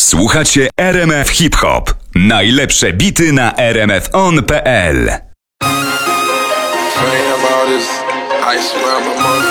Słuchacie RMF Hip Hop. Najlepsze bity na rmfon.pl. Ice around my